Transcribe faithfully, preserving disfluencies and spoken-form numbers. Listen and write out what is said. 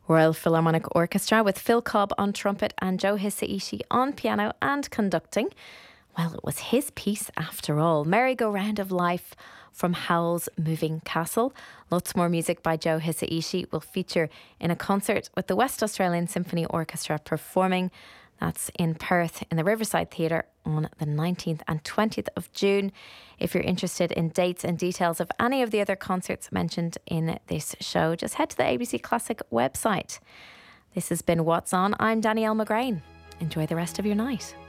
Royal Philharmonic Orchestra with Phil Cobb on trumpet and Joe Hisaishi on piano and conducting. Well, it was his piece after all. Merry-Go-Round of Life from Howl's Moving Castle. Lots more music by Joe Hisaishi will feature in a concert with the West Australian Symphony Orchestra performing. That's in Perth in the Riverside Theatre on the nineteenth and twentieth of June. If you're interested in dates and details of any of the other concerts mentioned in this show, just head to the A B C Classic website. This has been What's On. I'm Danielle McGrain. Enjoy the rest of your night.